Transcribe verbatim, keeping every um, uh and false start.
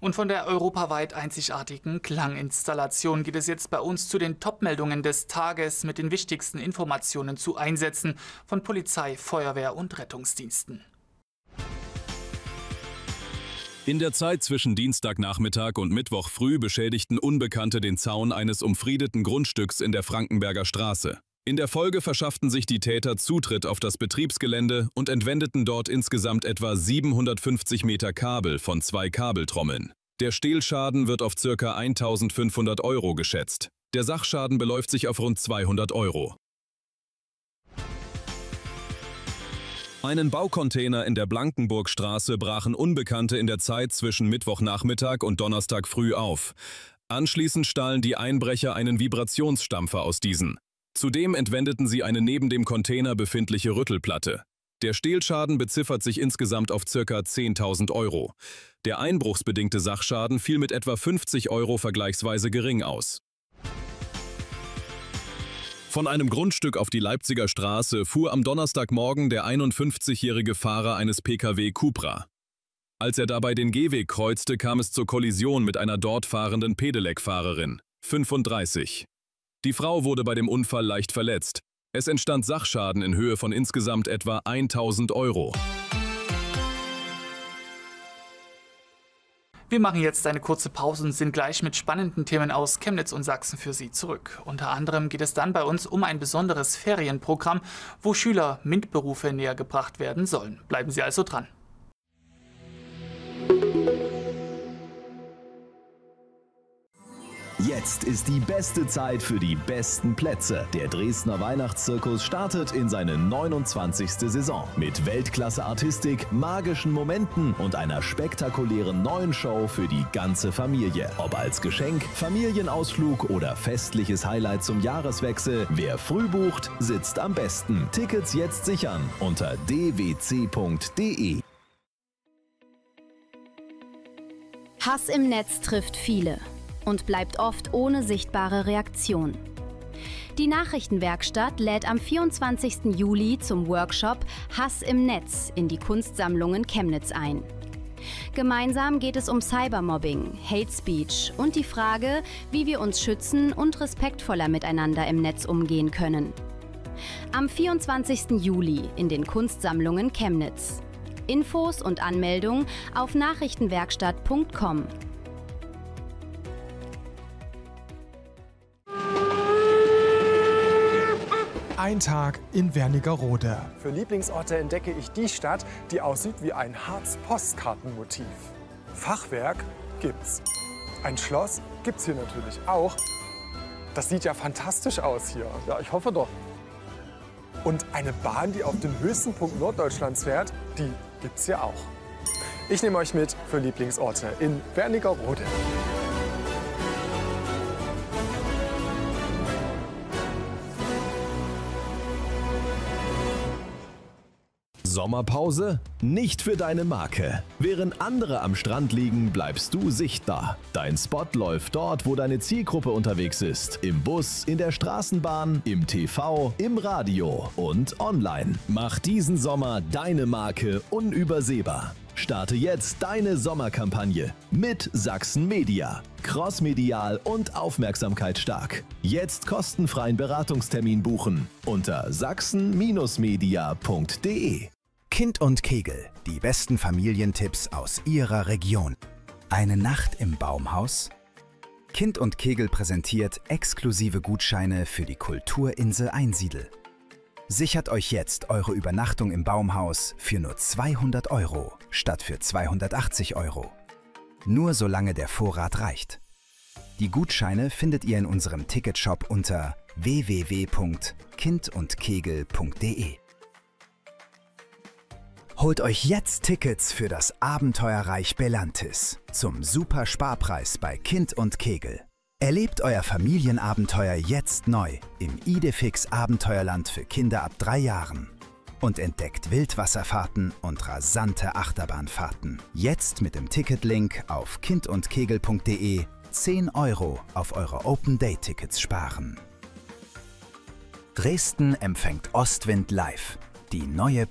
Und von der europaweit einzigartigen Klanginstallation geht es jetzt bei uns zu den Top-Meldungen des Tages mit den wichtigsten Informationen zu Einsätzen von Polizei, Feuerwehr und Rettungsdiensten. In der Zeit zwischen Dienstagnachmittag und Mittwoch früh beschädigten Unbekannte den Zaun eines umfriedeten Grundstücks in der Frankenberger Straße. In der Folge verschafften sich die Täter Zutritt auf das Betriebsgelände und entwendeten dort insgesamt etwa siebenhundertfünfzig Meter Kabel von zwei Kabeltrommeln. Der Stehlschaden wird auf ca. eintausendfünfhundert Euro geschätzt. Der Sachschaden beläuft sich auf rund zweihundert Euro. Einen Baucontainer in der Blankenburgstraße brachen Unbekannte in der Zeit zwischen Mittwochnachmittag und Donnerstag früh auf. Anschließend stahlen die Einbrecher einen Vibrationsstampfer aus diesen. Zudem entwendeten sie eine neben dem Container befindliche Rüttelplatte. Der Stehlschaden beziffert sich insgesamt auf ca. zehntausend Euro. Der einbruchsbedingte Sachschaden fiel mit etwa fünfzig Euro vergleichsweise gering aus. Von einem Grundstück auf die Leipziger Straße fuhr am Donnerstagmorgen der einundfünfzigjährige Fahrer eines P K W Cupra. Als er dabei den Gehweg kreuzte, kam es zur Kollision mit einer dort fahrenden Pedelec-Fahrerin, fünfunddreißig. Die Frau wurde bei dem Unfall leicht verletzt. Es entstand Sachschaden in Höhe von insgesamt etwa eintausend Euro. Wir machen jetzt eine kurze Pause und sind gleich mit spannenden Themen aus Chemnitz und Sachsen für Sie zurück. Unter anderem geht es dann bei uns um ein besonderes Ferienprogramm, wo Schüler MINT-Berufe näher gebracht werden sollen. Bleiben Sie also dran. Jetzt ist die beste Zeit für die besten Plätze. Der Dresdner Weihnachtszirkus startet in seine neunundzwanzigste Saison mit Weltklasse-Artistik, magischen Momenten und einer spektakulären neuen Show für die ganze Familie. Ob als Geschenk, Familienausflug oder festliches Highlight zum Jahreswechsel, wer früh bucht, sitzt am besten. Tickets jetzt sichern unter d w c punkt d e. Hass im Netz trifft viele und bleibt oft ohne sichtbare Reaktion. Die Nachrichtenwerkstatt lädt am vierundzwanzigsten Juli zum Workshop Hass im Netz in die Kunstsammlungen Chemnitz ein. Gemeinsam geht es um Cybermobbing, Hate Speech und die Frage, wie wir uns schützen und respektvoller miteinander im Netz umgehen können. Am vierundzwanzigsten Juli in den Kunstsammlungen Chemnitz. Infos und Anmeldung auf nachrichtenwerkstatt punkt com. Ein Tag in Wernigerode. Für Lieblingsorte entdecke ich die Stadt, die aussieht wie ein Harz-Postkartenmotiv. Fachwerk gibt's. Ein Schloss gibt's hier natürlich auch. Das sieht ja fantastisch aus hier. Ja, ich hoffe doch. Und eine Bahn, die auf den höchsten Punkt Norddeutschlands fährt, die gibt's hier auch. Ich nehme euch mit für Lieblingsorte in Wernigerode. Sommerpause? Nicht für deine Marke. Während andere am Strand liegen, bleibst du sichtbar. Dein Spot läuft dort, wo deine Zielgruppe unterwegs ist. Im Bus, in der Straßenbahn, im T V, im Radio und online. Mach diesen Sommer deine Marke unübersehbar. Starte jetzt deine Sommerkampagne mit Sachsen Media. Crossmedial und aufmerksamkeitsstark. Jetzt kostenfreien Beratungstermin buchen unter sachsen Media punkt d e. Kind und Kegel, die besten Familientipps aus Ihrer Region. Eine Nacht im Baumhaus? Kind und Kegel präsentiert exklusive Gutscheine für die Kulturinsel Einsiedel. Sichert euch jetzt eure Übernachtung im Baumhaus für nur zweihundert Euro statt für zweihundertachtzig Euro. Nur solange der Vorrat reicht. Die Gutscheine findet ihr in unserem Ticketshop unter w w w punkt kind und kegel punkt d e. Holt euch jetzt Tickets für das Abenteuerreich Belantis zum super Sparpreis bei Kind und Kegel. Erlebt euer Familienabenteuer jetzt neu im Idefix Abenteuerland für Kinder ab drei Jahren und entdeckt Wildwasserfahrten und rasante Achterbahnfahrten. Jetzt mit dem Ticketlink auf kind und kegel punkt d e zehn Euro auf eure Open-Day-Tickets sparen. Dresden empfängt Ostwind live, die neue